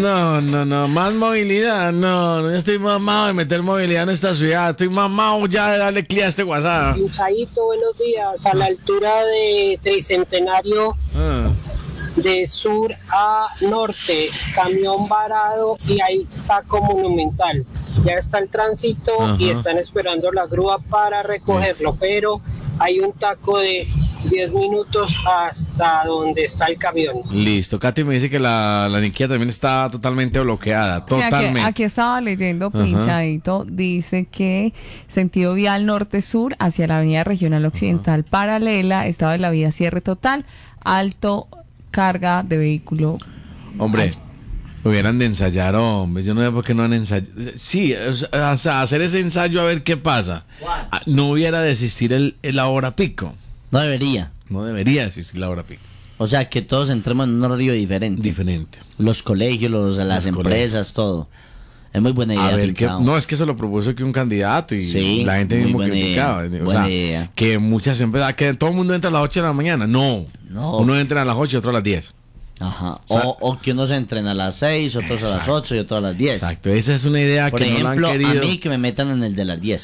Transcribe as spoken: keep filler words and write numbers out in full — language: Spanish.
No, no, no, más movilidad, no, no estoy mamado de meter movilidad en esta ciudad, estoy mamado ya de darle clic a este WhatsApp. Pinchadito, buenos días, a la altura de Tricentenario, Ah. de sur a norte, camión varado y hay taco monumental. Ya está el tránsito Ajá. y están esperando la grúa para recogerlo, pero hay un taco de diez minutos hasta donde está el camión. Listo, Katy me dice que la, la Niquia también está totalmente bloqueada, Sí, aquí, totalmente. aquí estaba leyendo, Ajá. pinchadito, dice que sentido vial norte-sur hacia la avenida regional occidental paralela, estado de la vía cierre total, alto carga de vehículo. Hombre, hubieran de ensayar, hombre, yo no sé por qué no han ensayado. Sí, o sea, hacer ese ensayo a ver qué pasa. Ah, No hubiera de existir el, el la hora pico, No debería. no debería existir la hora pico. O sea, que todos entremos en un horario diferente. Diferente. Los colegios, los, las Los empresas, todo. Es muy buena idea. A ver, que, Pinzao. no, es que se lo propuso que un candidato y Sí, la gente muy mismo buena criticaba. idea, O buena sea, idea. que muchas empresas, que todo el mundo entra a las ocho de la mañana. No, No. uno entra a las ocho y otro a las diez. Ajá. O sea- O, o que unos entren a las seis, otros a las Exacto. ocho y otros a las diez. Exacto, esa es una idea Por que ejemplo, no la han querido. a mí que me metan en el de las diez.